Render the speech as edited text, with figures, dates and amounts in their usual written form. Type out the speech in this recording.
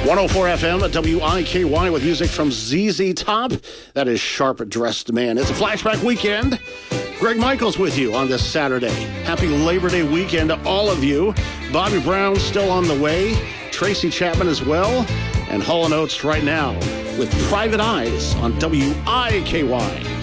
104 FM at WIKY with music from ZZ Top. That is Sharp Dressed Man. It's a flashback weekend. Greg Michaels with you on this Saturday. Happy Labor Day weekend to all of you. Bobby Brown still on the way. Tracy Chapman as well. And Hall & Oates right now with Private Eyes on WIKY.